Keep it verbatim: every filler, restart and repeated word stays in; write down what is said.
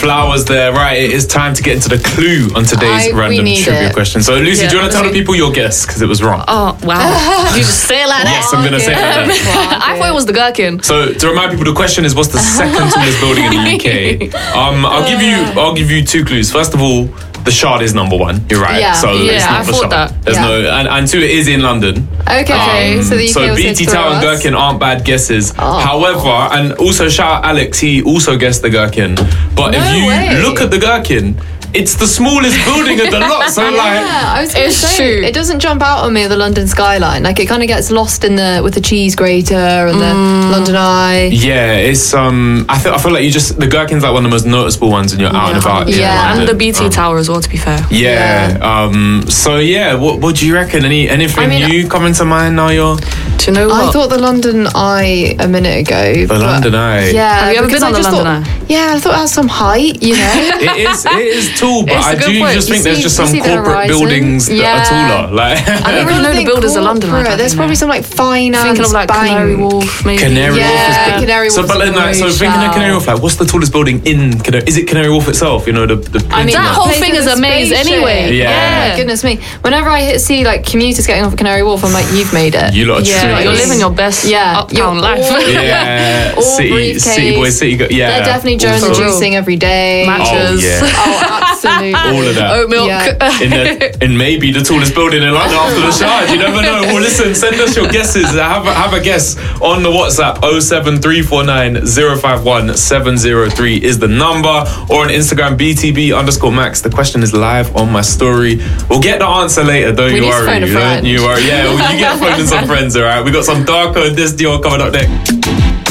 flowers there. Right, it is time to get into the clue on today's I- we random need trivia it. question. So, Lucy, Yeah, do you want to tell the okay. people your guess? Because it was wrong. Oh, wow. Did you just say it like that? Yes, I'm going to say that. I thought it was the gherkin. So to remind people, the question is, what's the second tallest building in the U K? Um, I'll give you, I'll give you two clues. First of all, the Shard is number one. You're right. Yeah. So Yeah, it's not I the thought Shard. that. There's Yeah. no, and, and two, it is in London. Okay, Um, so the U K so was B here T for Tower and us. Gherkin aren't bad guesses. Oh. However, and also shout out Alex, he also guessed the Gherkin. But if No you way. look at the Gherkin, it's the smallest building of the lot. So like, Yeah, I was going to It's say, true. it doesn't jump out on me, the London skyline. Like, it kind of gets lost in the with the cheese grater and the London Eye. yeah, it's um. I feel I feel like you just the Gherkin's like one of the most noticeable ones when you're out and about. in Yeah. And London. the B T Um, Tower as well, to be fair. Yeah. Um. So yeah, what what do you reckon? Any anything I mean, new coming to mind now? You're Do you know what? I thought the London Eye a minute ago. the but- London Eye. Yeah. Have you ever because been on I the just London thought, Yeah, I thought it had some height, you know? It is it is tall, but It's a I good do point. just You think there's see- just you some see the corporate horizon? buildings that Yeah. are taller. Like I don't really know the think builders of London. corporate. Like that, There's you probably know. some like finance. Thinking of like bang. Canary Wharf, maybe. Canary Yeah, Wharf is big. Canary So, Wharf but is then, like, so great thinking of shout. Canary Wharf, like, what's the tallest building in Canary? Is it Canary Wharf itself? You know, the the. I mean, That the whole place thing with is the a maze spaceship. anyway. Yeah. Oh my goodness me. Whenever I hit, see like commuters getting off at Canary Wharf, I'm like, you've made it. You lot are Yeah, true. you're living your best Yeah, uptown you're life. all- Yeah, All city, briefcase. city boy, city go. Yeah, They're definitely Joe and the Also- juicing every day. Matches. Oh, yeah. Oh, absolutely. All of that. Oat milk. Yeah. in, the, in maybe the tallest building in London after the Shard. You never know. Well, listen, send us your guesses. Have a, have a guess on the WhatsApp. oh seven three four nine oh five one seven oh three is the number. Or on Instagram, B T B underscore Max. The question is live on my story. We'll get the answer later. Don't We you need to worry. phone a Don't friend. you worry. Yeah, well, you get phoning some friends, all right? We got some Darko and this deal coming up next.